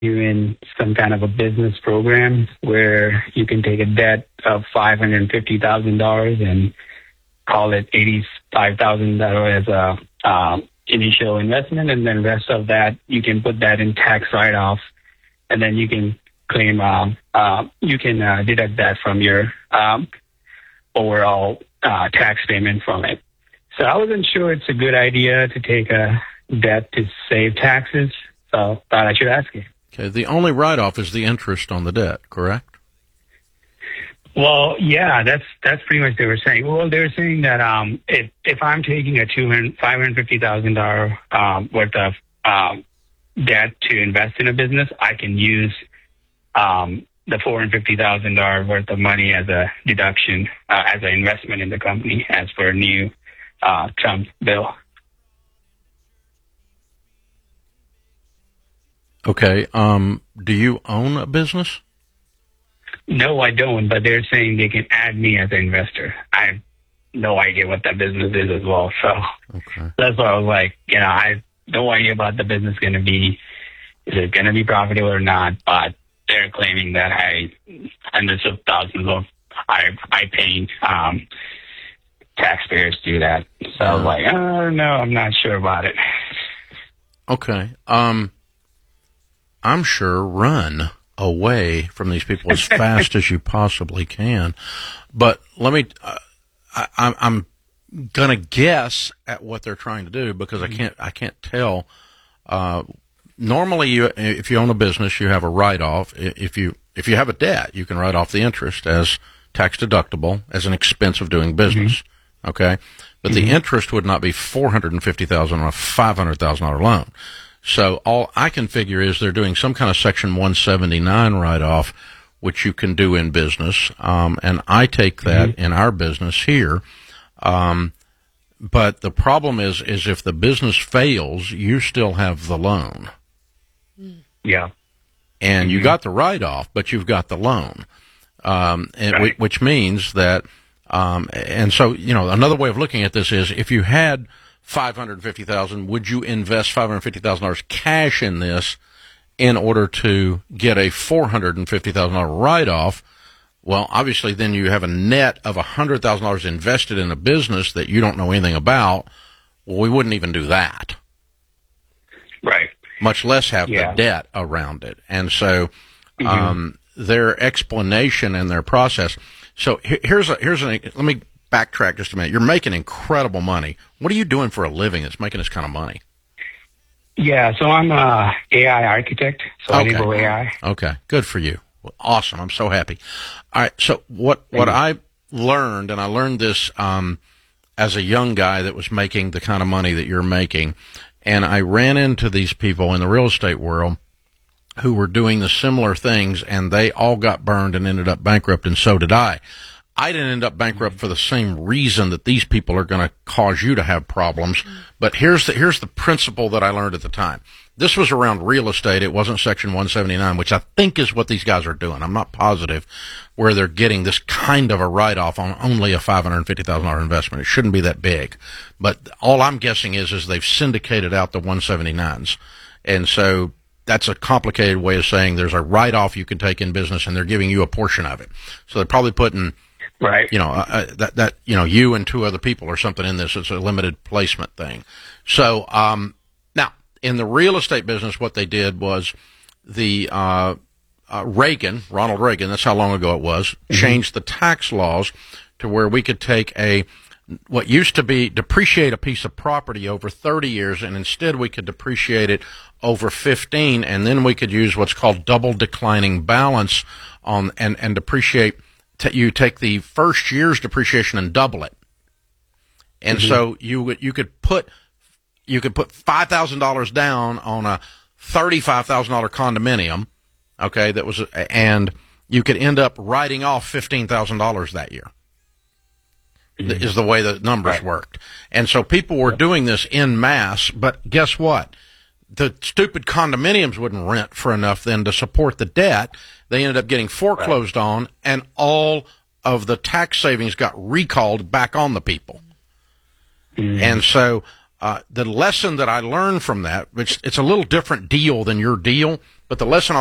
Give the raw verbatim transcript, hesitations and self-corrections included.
you in some kind of a business program where you can take a debt of five hundred fifty thousand dollars and call it eighty-five thousand dollars as a um, initial investment, and then rest of that you can put that in tax write-off, and then you can claim um, uh, you can uh, deduct that from your um, overall uh, tax payment from it. So I wasn't sure it's a good idea to take a debt to save taxes, so thought I should ask you. Okay, the only write-off is the interest on the debt, correct? Well, yeah, that's that's pretty much what they were saying. Well, they were saying that um, if if I'm taking a two hundred five hundred fifty thousand dollar um, worth of um, debt to invest in a business, I can use um, the four hundred fifty thousand dollars worth of money as a deduction uh, as an investment in the company, as for a new uh, Trump bill. Okay. Um, do you own a business? No, I don't, but they're saying they can add me as an investor. I have no idea what that business is as well. So okay. That's why I was like, you know, I have no idea about the business going to be, is it going to be profitable or not? But they're claiming that I, hundreds of thousands of I, I paying um, taxpayers do that. So I was like, oh, no, I'm not sure about it. Okay. Um, I'm sure run away from these people as fast as you possibly can. But let me, uh, I, I'm going to guess at what they're trying to do because I can't, I can't tell. Uh, normally you, if you own a business, you have a write-off. If you, if you have a debt, you can write off the interest as tax deductible as an expense of doing business. Mm-hmm. Okay. But mm-hmm. the interest would not be four hundred fifty thousand dollars on a five hundred thousand dollars loan. So all I can figure is they're doing some kind of Section one seventy-nine write-off, which you can do in business. Um, and I take that mm-hmm. in our business here. Um, but the problem is, is if the business fails, you still have the loan. Yeah. And mm-hmm. you got the write-off, but you've got the loan. Um, and right. which means that, um, and so, you know, another way of looking at this is if you had five hundred fifty thousand dollars, would you invest five hundred fifty thousand dollars cash in this in order to get a four hundred fifty thousand dollars write-off? Well, obviously then you have a net of one hundred thousand dollars invested in a business that you don't know anything about. Well, we wouldn't even do that. Right. Much less have yeah. the debt around it. And so mm-hmm. um, their explanation and their process. So here's a, here's an, let me backtrack just a minute. You're making incredible money. What are you doing for a living that's making this kind of money? Yeah, so I'm a A I architect, so okay. I enable A I. Okay, good for you. Well, awesome. I'm so happy. All right, so what what I learned, and I learned this um, as a young guy that was making the kind of money that you're making, and I ran into these people in the real estate world who were doing the similar things, and they all got burned and ended up bankrupt, and so did I. I didn't end up bankrupt for the same reason that these people are going to cause you to have problems. But here's the, here's the principle that I learned at the time. This was around real estate. It wasn't Section one seventy-nine, which I think is what these guys are doing. I'm not positive where they're getting this kind of a write-off on only a five hundred fifty thousand dollars investment. It shouldn't be that big. But all I'm guessing is, is they've syndicated out the one seventy-nines. And so that's a complicated way of saying there's a write-off you can take in business, and they're giving you a portion of it. So they're probably putting... Right. You know, uh, that, that, you know, you and two other people or something in this. It's a limited placement thing. So, um, now, in the real estate business, what they did was the, uh, uh, Reagan, Ronald Reagan, that's how long ago it was, mm-hmm. changed the tax laws to where we could take a, what used to be depreciate a piece of property over thirty years, and instead we could depreciate it over fifteen, and then we could use what's called double declining balance on, and, and depreciate. You take the first year's depreciation and double it, and mm-hmm. so you you could put you could put five thousand dollars down on a thirty-five thousand dollar condominium, okay, that was, and you could end up writing off fifteen thousand dollars that year. Mm-hmm. Is the way the numbers right. worked, and so people were yep. doing this en masse. But guess what? The stupid condominiums wouldn't rent for enough then to support the debt. They ended up getting foreclosed right. on, and all of the tax savings got recalled back on the people. Mm. And so uh, the lesson that I learned from that, which it's a little different deal than your deal, but the lesson I